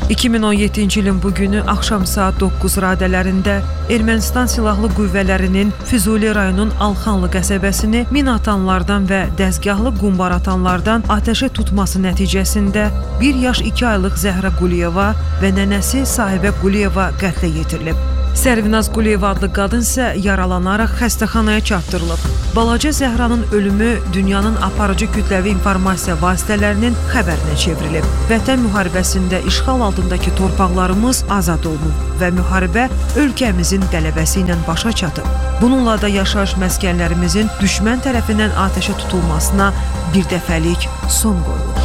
2017-ci ilin bu günü axşam saat 9 radələrində Ermənistan Silahlı Qüvvələrinin Füzuli rayonun Alxanlı qəsəbəsini minatanlardan və dəzgahlı qumbar atanlardan atəşə tutması nəticəsində 1 yaş 2 aylıq Zəhra Quliyeva və nənəsi Sahibə Quliyeva qətlə yetirilib. Sərvinaz Quliyeva adlı qadın isə yaralanaraq xəstəxanaya çatdırılıb. Balaca Zəhranın ölümü dünyanın aparıcı kütləvi informasiya vasitələrinin xəbərinə çevrilib. Vətən müharibəsində işğal altındakı torpaqlarımız azad olunub və müharibə ölkəmizin qələbəsi ilə başa çatıb. Bununla da yaşayış məskənlərimizin düşmən tərəfindən atəşə tutulmasına bir dəfəlik son qoyulub.